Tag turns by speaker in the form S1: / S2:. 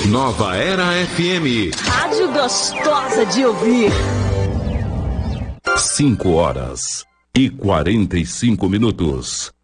S1: Nova Era FM.
S2: Rádio gostosa de ouvir.
S1: 5 horas e 45 minutos.